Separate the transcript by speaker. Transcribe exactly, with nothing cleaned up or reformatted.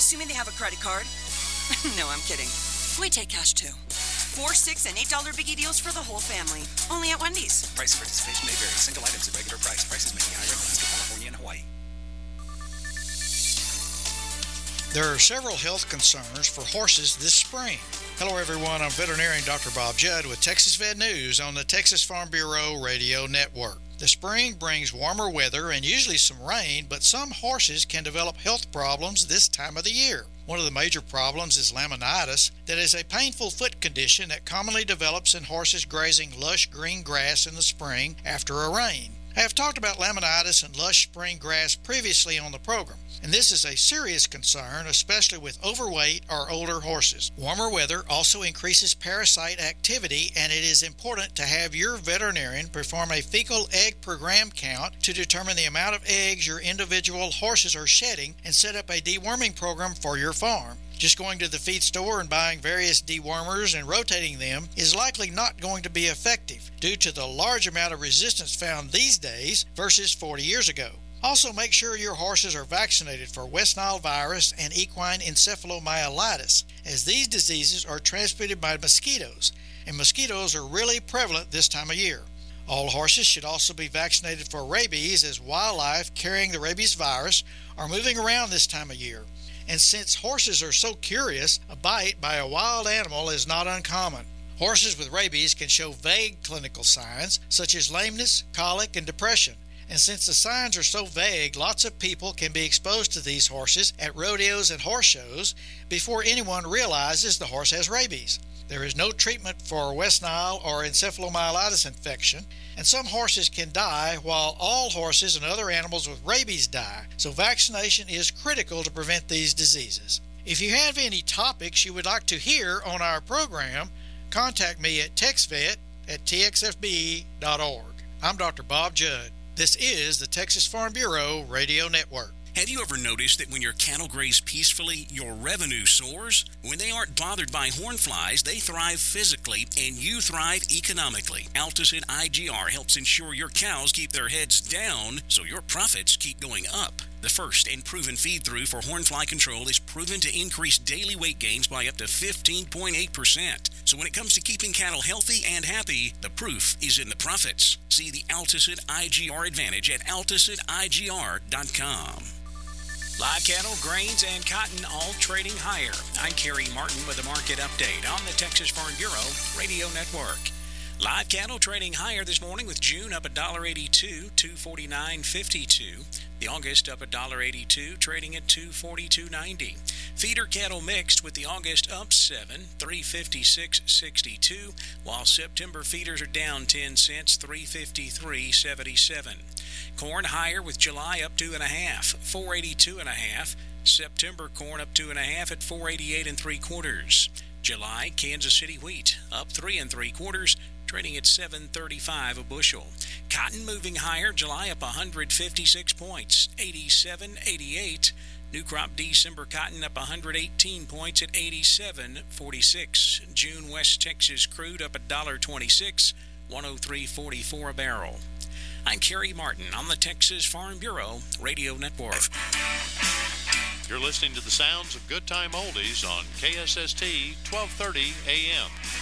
Speaker 1: assuming they have a credit card. No, I'm kidding. We take cash too. Four, six, and eight dollar biggie deals for the whole family. Only at Wendy's.
Speaker 2: Price of participation may vary. Single items at regular price. Prices may be higher in Alaska, California, and Hawaii.
Speaker 3: There are several health concerns for horses this spring. Hello everyone, I'm veterinarian Doctor Bob Judd with Texas Vet News on the Texas Farm Bureau Radio Network. The spring brings warmer weather and usually some rain, but some horses can develop health problems this time of the year. One of the major problems is laminitis, that is a painful foot condition that commonly develops in horses grazing lush green grass in the spring after a rain. I have talked about laminitis and lush spring grass previously on the program, and this is a serious concern, especially with overweight or older horses. Warmer weather also increases parasite activity, and it is important to have your veterinarian perform a fecal egg per gram count to determine the amount of eggs your individual horses are shedding and set up a deworming program for your farm. Just going to the feed store and buying various dewormers and rotating them is likely not going to be effective due to the large amount of resistance found these days versus forty years ago. Also, make sure your horses are vaccinated for West Nile virus and equine encephalomyelitis, as these diseases are transmitted by mosquitoes, and mosquitoes are really prevalent this time of year. All horses should also be vaccinated for rabies, as wildlife carrying the rabies virus are moving around this time of year. And since horses are so curious, a bite by a wild animal is not uncommon. Horses with rabies can show vague clinical signs such as lameness, colic, and depression. And since the signs are so vague, lots of people can be exposed to these horses at rodeos and horse shows before anyone realizes the horse has rabies. There is no treatment for West Nile or encephalomyelitis infection, and some horses can die while all horses and other animals with rabies die, so vaccination is critical to prevent these diseases. If you have any topics you would like to hear on our program, contact me at texvet at t x f b dot org. I'm Doctor Bob Judd. This is the Texas Farm Bureau Radio Network.
Speaker 4: Have you ever noticed that when your cattle graze peacefully, your revenue soars? When they aren't bothered by horn flies, they thrive physically, and you thrive economically. Alticid I G R helps ensure your cows keep their heads down so your profits keep going up. The first and proven feed-through for hornfly control is proven to increase daily weight gains by up to fifteen point eight percent. So when it comes to keeping cattle healthy and happy, the proof is in the profits. See the Alticid I G R advantage at alticid I G R dot com.
Speaker 5: Live cattle, grains, and cotton all trading higher. I'm Kerry Martin with a market update on the Texas Farm Bureau Radio Network. Live cattle trading higher this morning with June up one dollar eighty-two, two forty-nine fifty-two. The August up one dollar eighty-two, trading at two forty-two ninety. Feeder cattle mixed with the August up seven, three fifty-six sixty-two, while September feeders are down ten cents, three fifty-three seventy-seven. Corn higher with July up two and a half, four eighty-two and a half. September corn up two and a half at four eighty-eight and three quarters. July Kansas City wheat up three and three quarters, trading at seven thirty-five a bushel. Cotton moving higher, July up one hundred fifty-six points, eighty-seven eighty-eight. New crop December cotton up one hundred eighteen points at eighty-seven forty-six. June West Texas crude up one dollar twenty-six, one oh three forty-four a barrel. I'm Kerry Martin on the Texas Farm Bureau Radio Network.
Speaker 6: You're listening to the sounds of Good Time Oldies on K S S T twelve thirty A M.